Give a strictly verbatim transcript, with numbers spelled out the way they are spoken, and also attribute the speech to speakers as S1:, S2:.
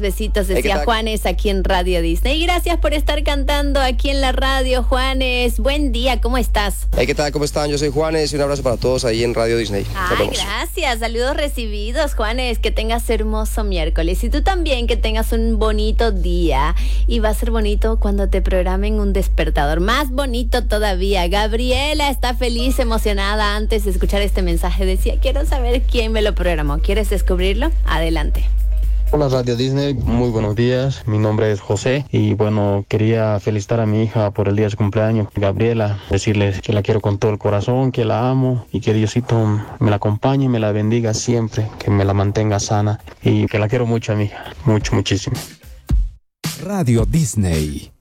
S1: Besitos, decía Juanes aquí en Radio Disney. Gracias por estar cantando aquí en la radio, Juanes. Buen día, ¿cómo estás?
S2: Hey, ¿qué tal? ¿Cómo están? Yo soy Juanes y un abrazo para todos ahí en Radio Disney.
S1: Ay, gracias. Saludos recibidos, Juanes. Que tengas hermoso miércoles. Y tú también, que tengas un bonito día. Y va a ser bonito cuando te programen un despertador. Más bonito todavía. Gabriela está feliz, emocionada antes de escuchar este mensaje. Decía, quiero saber quién me lo programó. ¿Quieres descubrirlo? Adelante.
S3: Hola Radio Disney, muy buenos días, mi nombre es José y bueno, quería felicitar a mi hija por el día de su cumpleaños, Gabriela, decirles que la quiero con todo el corazón, que la amo y que Diosito me la acompañe y me la bendiga siempre, que me la mantenga sana y que la quiero mucho a mi hija, mucho, muchísimo.
S4: Radio Disney.